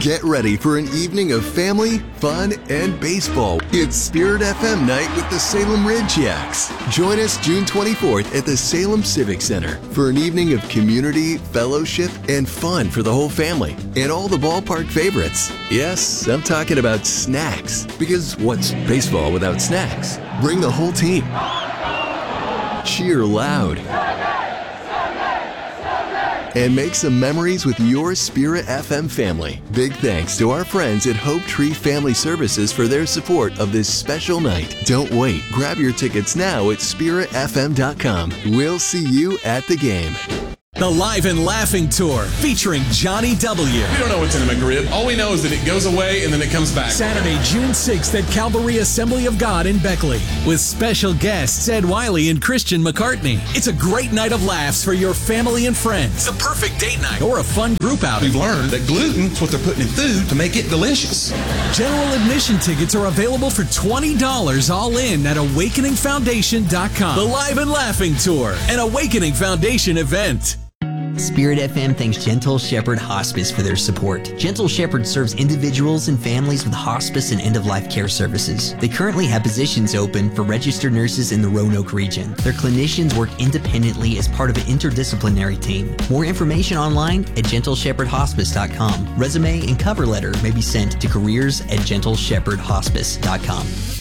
Get ready for an evening of family, fun, and baseball. It's Spirit FM night with the Salem Ridgejacks. Join us June 24th at the Salem Civic Center for an evening of community, fellowship, and fun for the whole family and all the ballpark favorites. Yes, I'm talking about snacks, because what's baseball without snacks? Bring the whole team. Cheer loud. And make some memories with your Spirit FM family. Big thanks to our friends at Hope Tree Family Services for their support of this special night. Don't wait. Grab your tickets now at spiritfm.com. We'll see you at the game. The Live and Laughing Tour featuring Johnny W. We don't know what's in the McRib. All we know is that it goes away and then it comes back. Saturday, June 6th at Calvary Assembly of God in Beckley with special guests Ed Wiley and Christian McCartney. It's a great night of laughs for your family and friends. The perfect date night or a fun group outing. We've learned that gluten is what they're putting in food to make it delicious. General admission tickets are available for $20 all in at awakeningfoundation.com. The Live and Laughing Tour, an Awakening Foundation event. Spirit FM thanks Gentle Shepherd Hospice for their support. Gentle Shepherd serves individuals and families with hospice and end-of-life care services. They currently have positions open for registered nurses in the Roanoke region. Their clinicians work independently as part of an interdisciplinary team. More information online at gentleshepherdhospice.com. Resume and cover letter may be sent to careers@gentleshepherdhospice.com.